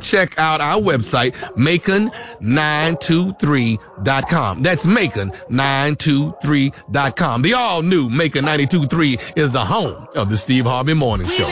check out our website, Macon923.com. That's Macon923.com. The all new Macon 92.3 is the home of the Steve Harvey Morning Show.